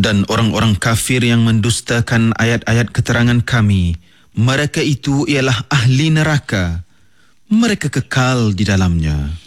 Dan orang-orang kafir yang mendustakan ayat-ayat keterangan kami, mereka itu ialah ahli neraka. Mereka kekal di dalamnya.